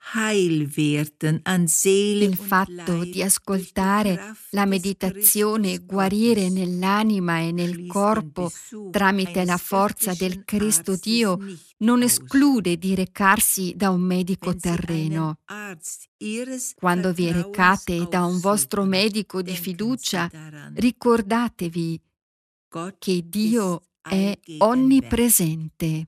heil werden an Seele Il und fatto di Leib ascoltare durch die Kraft la des meditazione Christus guarire Gottes nell'anima e nel schließt den corpo Besuch tramite la eines forza del irdischen Cristo Arztes Dio nicht non aus. esclude di recarsi da un medico Wenn Sie einen terreno. Arzt Ihres Quando vi Vertrauens recate da un vostro aufsuchen, medico di denken Sie fiducia, daran, ricordatevi Gott che ist Dio è allgegenwärtig. onnipresente.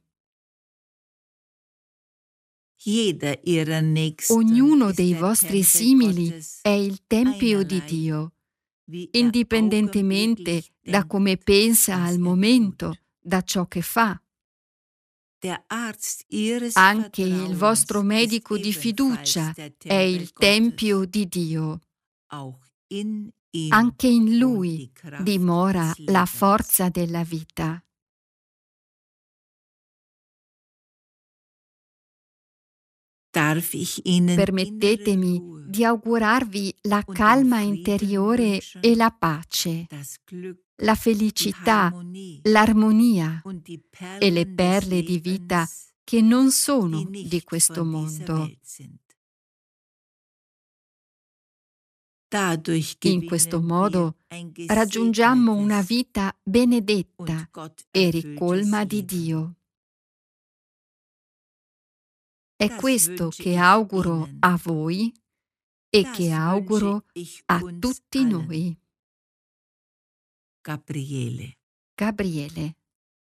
Jeder Ihrer Nächsten Ognuno ist dei der vostri Tempel simili Gottes è il tempio di einerlei, Dio, wie indipendentemente augenblicklich da come denkt, pensa was al tut. momento, da ciò che fa. Der Arzt Ihres Anche il vostro Vertrauens ist medico di ebenfalls fiducia der è Tempel il tempio Gottes. di Dio. Auch in ihm Anche in wohnt Lui die Kraft dimora des la Lebens. forza della vita. Darf ich Ihnen innere Permettetemi Ruhe di augurarvi la und den calma Frieden interiore e wünschen, la pace, das Glück, la die felicità, Harmonie l'armonia und die e le Perlen des perle di vita Lebens, che non die sono di nicht questo von dieser mondo. Welt sind. Dadurch In questo gewinnen wir modo ein raggiungiamo una gesegnetes vita benedetta und Gott e erfülltes ricolma di Leben. Dio. È Das questo wünsche che ich auguro Ihnen. a voi e che Das wünsche auguro ich a uns tutti allen. noi. Gabriele. Gabriele.